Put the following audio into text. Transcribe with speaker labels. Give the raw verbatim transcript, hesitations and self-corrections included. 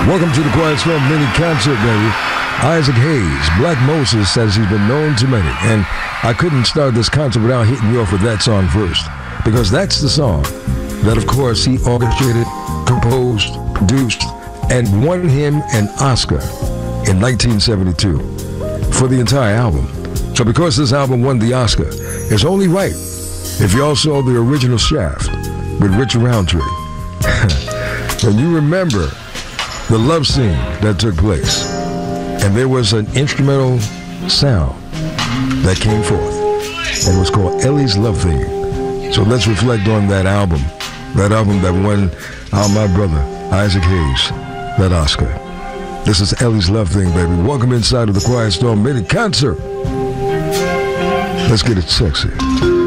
Speaker 1: Welcome to the Quiet Storm mini concert, baby. Isaac Hayes, Black Moses, as he's been known to many. And I couldn't start this concert without hitting you off with that song first, because that's the song that, of course, he orchestrated, composed, produced, and won him an Oscar in nineteen seventy-two for the entire album. So because this album won the Oscar, it's only right if y'all saw the original Shaft with Richard Roundtree. And you remember the love scene that took place. And there was an instrumental sound that came forth. And it was called Ellie's Love Theme. So let's reflect on that album. That album that won our my brother, Isaac Hayes, that Oscar. This is Ellie's Love Theme, baby. Welcome inside of the Quiet Storm mini concert. Let's get it sexy.